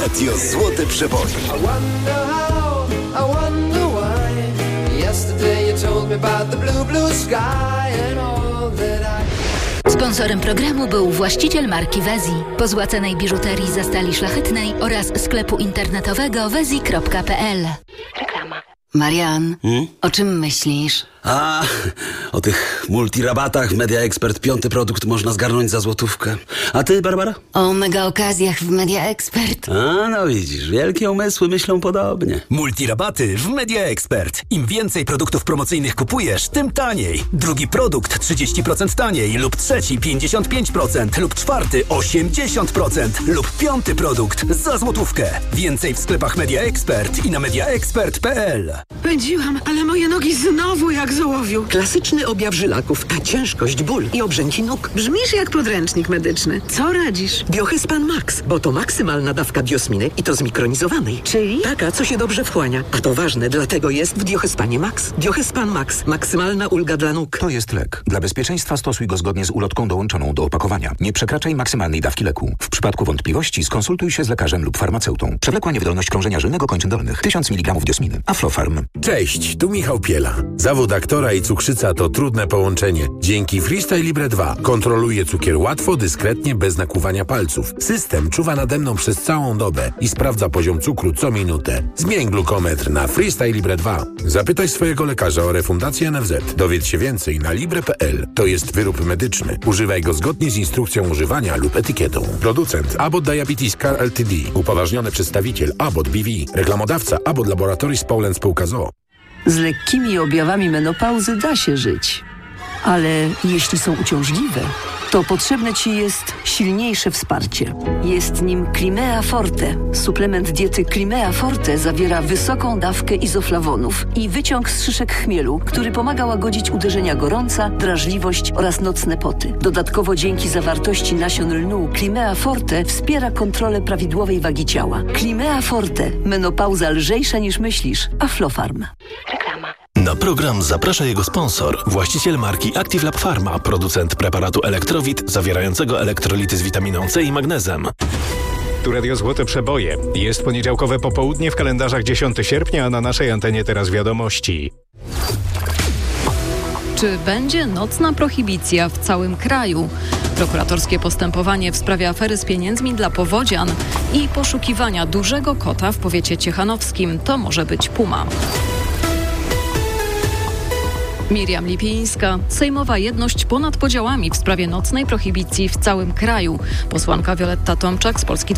Radio Złote Przeboje. Sponsorem programu był właściciel marki Wezi, pozłacanej biżuterii za stali szlachetnej oraz sklepu internetowego wezi.pl. Reklama. Marian, o czym myślisz? O tych multirabatach Media Expert 5. produkt można zgarnąć za złotówkę. A ty, Barbara? O mega okazjach w Media Expert. No widzisz, wielkie umysły myślą podobnie. Multirabaty w Media Expert. Im więcej produktów promocyjnych kupujesz, tym taniej. Drugi produkt 30% taniej lub trzeci 55% lub czwarty 80% lub 5. produkt za złotówkę. Więcej w sklepach Media Expert i na mediaexpert.pl. Pędziłam, ale moje nogi znowu jak z ołowiu. Klasyczny objaw żylaków, a ciężkość, ból i obrzęki nóg. Brzmisz jak podręcznik medyczny. Co radzisz? Biohyspan Max, bo to maksymalna dawka diosminy i to zmikronizowanej. Czyli? Taka, co się dobrze wchłania. A to ważne, dlatego jest w Biohyspanie Max. Biohyspan Max. Maksymalna ulga dla nóg. To jest lek. Dla bezpieczeństwa stosuj go zgodnie z ulotką dołączoną do opakowania. Nie przekraczaj maksymalnej dawki leku. W przypadku wątpliwości skonsultuj się z lekarzem lub farmaceutą. Przewlekła niewydolność krążenia żylnego kończyn dolnych. 1000 mg diosminy. Aflofarm. Cześć, tu Michał Piela. Zawód aktora i cukrzyca to trudne połączenie. Dzięki Freestyle Libre 2 kontroluję cukier łatwo, dyskretnie, bez nakłuwania palców. System czuwa nade mną przez całą dobę i sprawdza poziom cukru co minutę. Zmień glukometr na Freestyle Libre 2. Zapytaj swojego lekarza o refundację NFZ. Dowiedz się więcej na libre.pl. To jest wyrób medyczny. Używaj go zgodnie z instrukcją używania lub etykietą. Producent Abbott Diabetes Care Ltd. Upoważniony przedstawiciel Abbott BV. Reklamodawca Abbott Laboratories Poland Spółka z.o.o. Z lekkimi objawami menopauzy da się żyć. Ale jeśli są uciążliwe, to potrzebne Ci jest silniejsze wsparcie. Jest nim Climea Forte. Suplement diety Climea Forte zawiera wysoką dawkę izoflawonów i wyciąg z szyszek chmielu, który pomaga łagodzić uderzenia gorąca, drażliwość oraz nocne poty. Dodatkowo dzięki zawartości nasion lnu Climea Forte wspiera kontrolę prawidłowej wagi ciała. Climea Forte. Menopauza lżejsza niż myślisz. Aflofarm. Reklama. Na program zaprasza jego sponsor, właściciel marki Active Lab Pharma, producent preparatu Elektrowit zawierającego elektrolity z witaminą C i magnezem. Tu Radio Złote Przeboje. Jest poniedziałkowe popołudnie w kalendarzach 10 sierpnia, a na naszej antenie teraz wiadomości. Czy będzie nocna prohibicja w całym kraju? Prokuratorskie postępowanie w sprawie afery z pieniędzmi dla powodzian i poszukiwania dużego kota w powiecie ciechanowskim. To może być puma. Miriam Lipińska. Sejmowa jedność ponad podziałami w sprawie nocnej prohibicji w całym kraju. Posłanka Wioletta Tomczak z Polski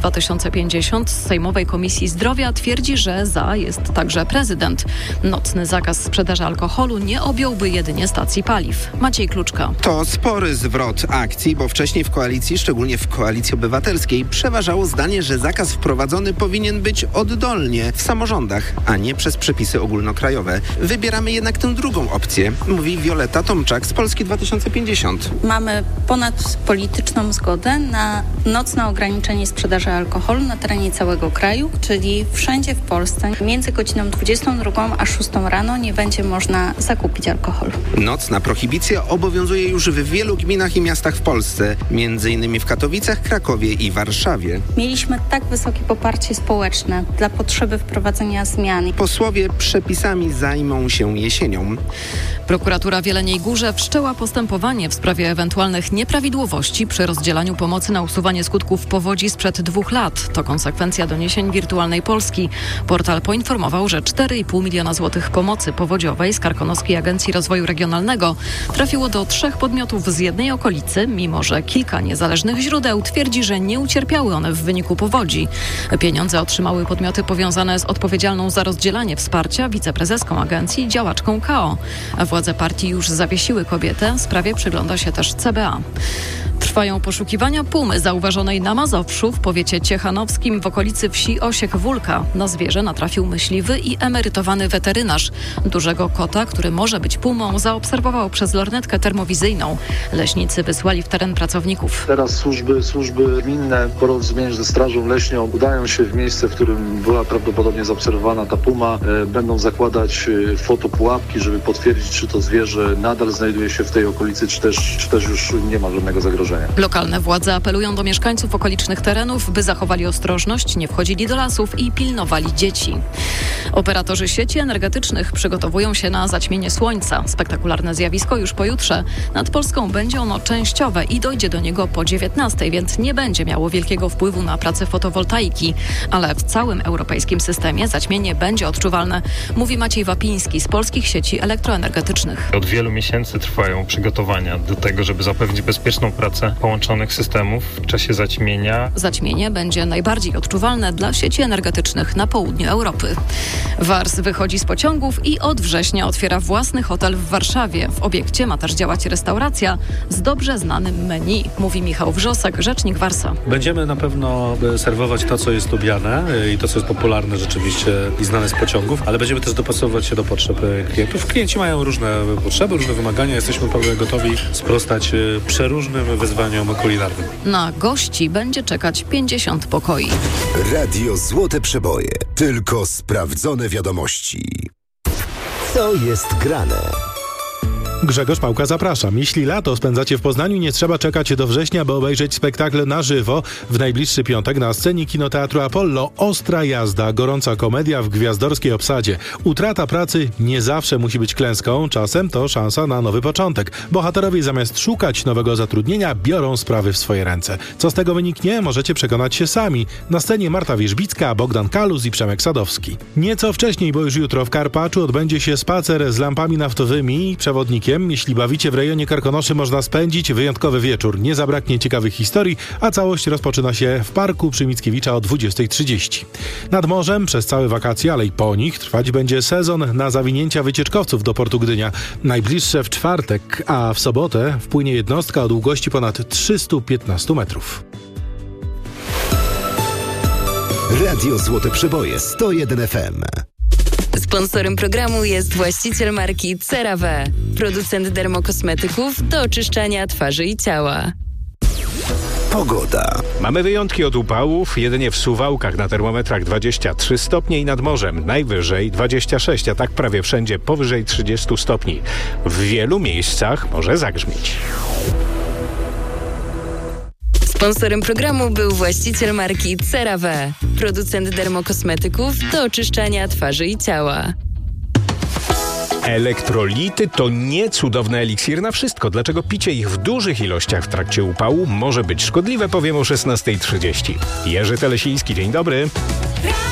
2050 z Sejmowej Komisji Zdrowia twierdzi, że za jest także prezydent. Nocny zakaz sprzedaży alkoholu nie objąłby jedynie stacji paliw. Maciej Kluczka. To spory zwrot akcji, bo wcześniej w koalicji, szczególnie w Koalicji Obywatelskiej, przeważało zdanie, że zakaz wprowadzony powinien być oddolnie w samorządach, a nie przez przepisy ogólnokrajowe. Wybieramy jednak tę drugą opcję, mówi Wioletta Tomczak z Polski 2050. Mamy ponadpolityczną zgodę na nocne ograniczenie sprzedaży alkoholu na terenie całego kraju, czyli wszędzie w Polsce między godziną 22 a 6 rano nie będzie można zakupić alkoholu. Nocna prohibicja obowiązuje już w wielu gminach i miastach w Polsce, m.in. w Katowicach, Krakowie i Warszawie. Mieliśmy tak wysokie poparcie społeczne dla potrzeby wprowadzenia zmian. Posłowie przepisami zajmą się jesienią. Prokuratura w Jeleniej Górze wszczęła postępowanie w sprawie ewentualnych nieprawidłowości przy rozdzielaniu pomocy na usuwanie skutków powodzi sprzed 2 lat. To konsekwencja doniesień Wirtualnej Polski. Portal poinformował, że 4,5 miliona złotych pomocy powodziowej z Karkonoskiej Agencji Rozwoju Regionalnego trafiło do 3 podmiotów z jednej okolicy, mimo że kilka niezależnych źródeł twierdzi, że nie ucierpiały one w wyniku powodzi. Pieniądze otrzymały podmioty powiązane z odpowiedzialną za rozdzielanie wsparcia wiceprezeską agencji, działaczką KO. Władze partii już zawiesiły kobietę. Sprawie przygląda się też CBA. Trwają poszukiwania pumy zauważonej na Mazowszu w powiecie ciechanowskim w okolicy wsi Osiek-Wólka. Na zwierzę natrafił myśliwy i emerytowany weterynarz. Dużego kota, który może być pumą, zaobserwował przez lornetkę termowizyjną. Leśnicy wysłali w teren pracowników. Teraz służby gminne w porozumieniu ze Strażą Leśnią udają się w miejsce, w którym była prawdopodobnie zaobserwowana ta puma. Będą zakładać fotopułapki, żeby potwierdzić, czy to zwierzę nadal znajduje się w tej okolicy, czy też już nie ma żadnego zagrożenia. zagrożenia. Lokalne władze apelują do mieszkańców okolicznych terenów, by zachowali ostrożność, nie wchodzili do lasów i pilnowali dzieci. Operatorzy sieci energetycznych przygotowują się na zaćmienie słońca. Spektakularne zjawisko już pojutrze. Nad Polską będzie ono częściowe i dojdzie do niego po 19, więc nie będzie miało wielkiego wpływu na pracę fotowoltaiki. Ale w całym europejskim systemie zaćmienie będzie odczuwalne, mówi Maciej Wapiński z Polskich Sieci Elektroenergetycznych. Od wielu miesięcy trwają przygotowania do tego, żeby zapewnić bezpieczną pracę połączonych systemów w czasie zaćmienia. Zaćmienie będzie najbardziej odczuwalne dla sieci energetycznych na południu Europy. Wars wychodzi z pociągów i od września otwiera własny hotel w Warszawie. W obiekcie ma też działać restauracja z dobrze znanym menu, mówi Michał Wrzosek, rzecznik Warsa. Będziemy na pewno serwować to, co jest lubiane i to, co jest popularne rzeczywiście i znane z pociągów, ale będziemy też dopasowywać się do potrzeb klientów. Klienci mają różne potrzeby, różne wymagania. Jesteśmy pewnie gotowi sprostać przeróżnym wyzwaniom kulinarnym. Na gości będzie czekać 50 pokoi. Radio Złote Przeboje. Tylko sprawdzone wiadomości. Co jest grane? Grzegorz Pałka, zapraszam. Jeśli lato spędzacie w Poznaniu, nie trzeba czekać do września, by obejrzeć spektakl na żywo. W najbliższy piątek na scenie Kinoteatru Apollo Ostra jazda, gorąca komedia w gwiazdorskiej obsadzie. Utrata pracy nie zawsze musi być klęską, czasem to szansa na nowy początek. Bohaterowie zamiast szukać nowego zatrudnienia, biorą sprawy w swoje ręce. Co z tego wyniknie, możecie przekonać się sami. Na scenie Marta Wierzbicka, Bogdan Kalus i Przemek Sadowski. Nieco wcześniej, bo już jutro w Karpaczu odbędzie się spacer z lampami naftowymi. Przewodnikiem, jeśli bawicie w rejonie Karkonoszy, można spędzić wyjątkowy wieczór. Nie zabraknie ciekawych historii, a całość rozpoczyna się w parku przy Mickiewicza o 20:30. Nad morzem przez całe wakacje, ale i po nich trwać będzie sezon na zawinięcia wycieczkowców do portu Gdynia. Najbliższe w czwartek, a w sobotę wpłynie jednostka o długości ponad 315 metrów. Radio Złote Przeboje 101 FM. Sponsorem programu jest właściciel marki CeraVe, producent dermokosmetyków do oczyszczania twarzy i ciała. Pogoda. Mamy wyjątki od upałów, jedynie w Suwałkach na termometrach 23 stopnie i nad morzem najwyżej 26, a tak prawie wszędzie powyżej 30 stopni. W wielu miejscach może zagrzmieć. Sponsorem programu był właściciel marki CeraVe, producent dermokosmetyków do oczyszczania twarzy i ciała. Elektrolity to nie cudowny eliksir na wszystko. Dlaczego picie ich w dużych ilościach w trakcie upału może być szkodliwe, powiem o 16:30. Jerzy Telesiński, dzień dobry.